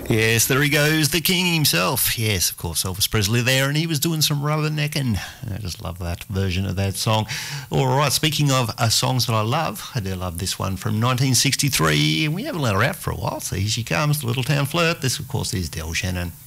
Yes, there he goes, the king himself. Yes, of course, Elvis Presley there, and he was doing some rubbernecking. I just love that version of that song. All right, speaking of songs that I love, I do love this one from 1963, and we haven't let her out for a while, so here she comes, the Little Town Flirt. This, of course, is Del Shannon.